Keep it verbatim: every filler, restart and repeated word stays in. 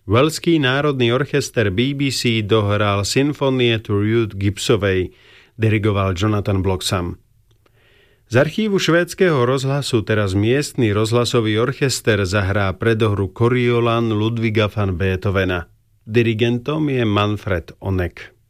Velský národný orchester bé bé cé dohral symfónie to Ruth Gibbsovej, dirigoval Jonathan Bloxham. Z archívu švédskeho rozhlasu teraz miestny rozhlasový orchester zahrá predohru Coriolan Ludwiga van Beethovena. Dirigentom je Manfred Onek.